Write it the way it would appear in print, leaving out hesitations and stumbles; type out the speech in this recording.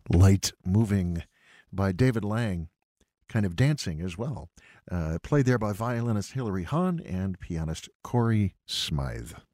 Light Moving by David Lang, kind of dancing as well. Played there by violinist Hilary Hahn and pianist Corey Smythe.